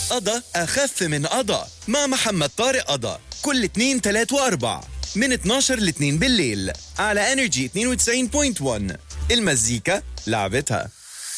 قضا أخف من قضا مع محمد طارق قضا كل 2 3 و4 من 12 ل 2 بالليل على انرجي 92.1. المزيكا لعبتها.